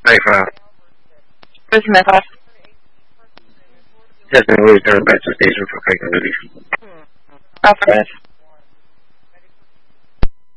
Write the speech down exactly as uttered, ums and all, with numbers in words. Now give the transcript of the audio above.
ninety-five. Where's your mental? Just been returned back to the station for cracking release. Authorized.